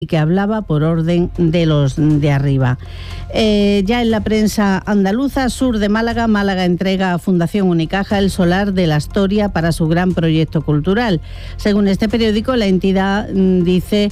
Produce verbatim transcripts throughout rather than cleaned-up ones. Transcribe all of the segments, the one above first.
y que hablaba por orden de los de arriba. Eh, ya en la prensa andaluza, sur de Málaga, Málaga entrega a Fundación Unicaja el solar de la Astoria para su gran proyecto cultural. Según este periódico, la entidad dice,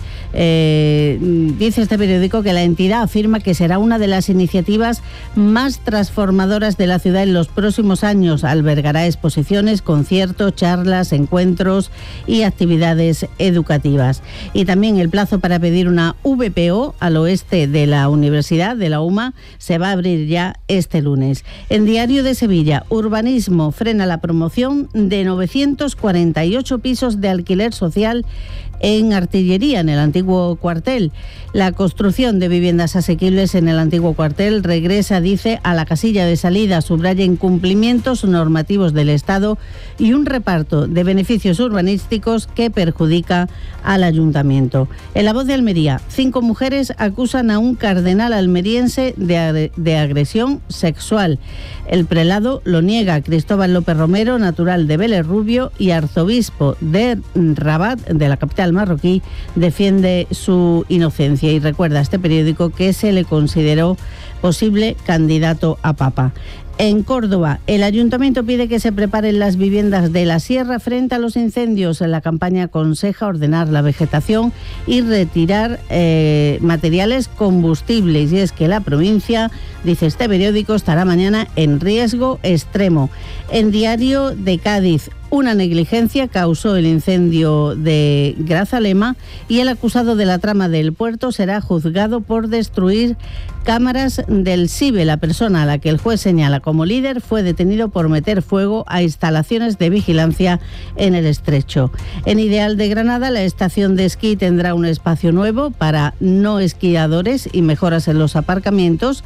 eh, dice este periódico que la entidad afirma que será una de las iniciativas más transformadoras de la ciudad en los próximos años. Albergará exposiciones, conciertos, charlas, encuentros y actividades educativas. Y también el plazo para pedir una V P O al oeste de la Universidad de la U M A se va a abrir ya este lunes. En Diario de Sevilla, urbanismo frena la promoción de novecientos cuarenta y ocho pisos de alquiler social en Artillería, en el antiguo cuartel. La construcción de viviendas asequibles en el antiguo cuartel regresa, dice, a la casilla de salida, subraya incumplimientos normativos del Estado y un reparto de beneficios urbanísticos que perjudica al ayuntamiento. En La Voz de Almería, cinco mujeres acusan a un cardenal almeriense de, de agresión sexual. El prelado lo niega. Cristóbal López Romero, natural de Vélez Rubio y arzobispo de Rabat, de la capital marroquí, defiende su inocencia y recuerda a este periódico que se le consideró posible candidato a papa. En Córdoba, el ayuntamiento pide que se preparen las viviendas de la sierra frente a los incendios. La campaña aconseja ordenar la vegetación y retirar eh, materiales combustibles. Y es que la provincia, dice este periódico, estará mañana en riesgo extremo. En Diario de Cádiz, una negligencia causó el incendio de Grazalema y el acusado de la trama del puerto será juzgado por destruir cámaras del SIBE. La persona a la que el juez señala como líder fue detenido por meter fuego a instalaciones de vigilancia en el estrecho. En Ideal de Granada, la estación de esquí tendrá un espacio nuevo para no esquiadores y mejoras en los aparcamientos.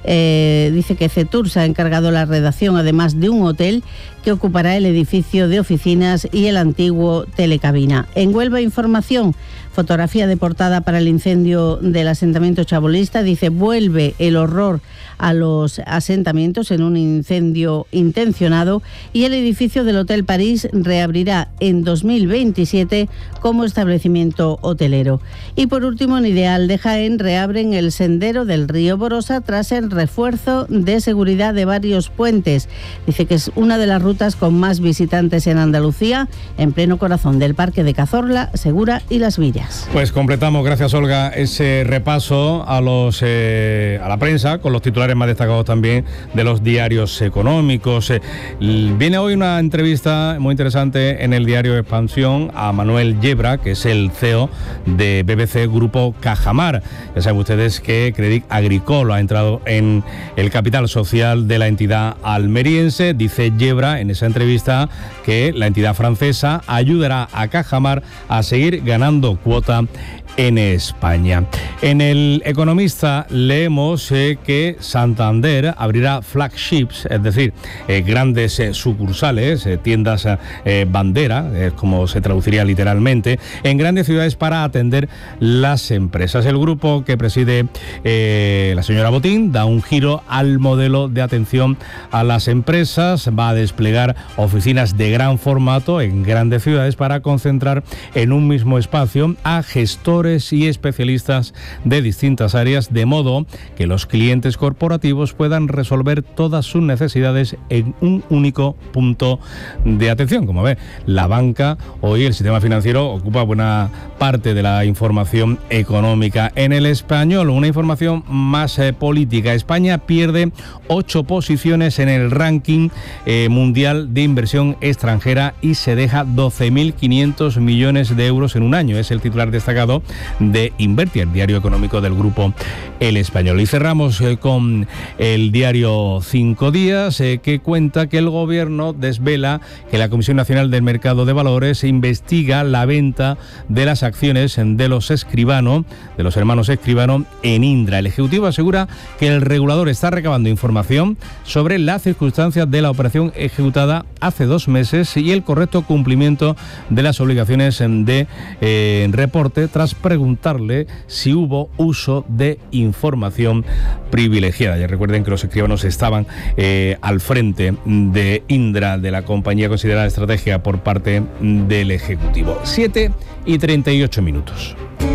Eh, dice que CETUR se ha encargado la redacción, además de un hotel que ocupará el edificio de oficinas y el antiguo Telecabina. En Huelva Información, fotografía de portada para el incendio del asentamiento chabolista, dice: vuelve el horror a los asentamientos en un incendio intencionado, y el edificio del Hotel París reabrirá en dos mil veintisiete como establecimiento hotelero. Y por último, en Ideal de Jaén, reabren el sendero del río Borosa tras el refuerzo de seguridad de varios puentes. Dice que es una de las rutas con más visitantes en Andalucía, en pleno corazón del Parque de Cazorla, Segura y Las Villas. Pues completamos, gracias Olga, ese repaso a los eh, a la prensa con los titulares más destacados también de los diarios económicos. Eh, viene hoy una entrevista muy interesante en el diario Expansión a Manuel Yebra, que es el C E O de B B C Grupo Cajamar. Ya saben ustedes que Crédit Agricole ha entrado en el capital social de la entidad almeriense. Dice Yebra en esa entrevista que la entidad francesa ayudará a Cajamar a seguir ganando cuota en España. En El Economista leemos eh, que Santander abrirá flagships, es decir, eh, grandes eh, sucursales, eh, tiendas eh, bandera, eh, como se traduciría literalmente, en grandes ciudades para atender las empresas. El grupo que preside eh, la señora Botín da un giro al modelo de atención a las empresas, va a desplegar oficinas de gran formato en grandes ciudades para concentrar en un mismo espacio a gestores y especialistas de distintas áreas, de modo que los clientes corporativos puedan resolver todas sus necesidades en un único punto de atención. Como ve, la banca, hoy el sistema financiero ocupa buena parte de la información económica. En El Español, una información más eh, política. España pierde ocho posiciones en el ranking eh, mundial de inversión extranjera y se deja doce mil quinientos millones de euros en un año. Es el titular destacado de Invertia, el diario económico del grupo El Español. Y cerramos eh, con el diario Cinco Días, eh, que cuenta que el gobierno desvela que la Comisión Nacional del Mercado de Valores investiga la venta de las acciones de los Escribano, de los hermanos Escribano en Indra. El Ejecutivo asegura que el regulador está recabando información sobre las circunstancias de la operación ejecutada hace dos meses y el correcto cumplimiento de las obligaciones de eh, reporte tras preguntarle si hubo uso de información privilegiada. Ya recuerden que los escribanos estaban eh, al frente de Indra, de la compañía considerada estratégica por parte del Ejecutivo. siete y treinta y ocho minutos.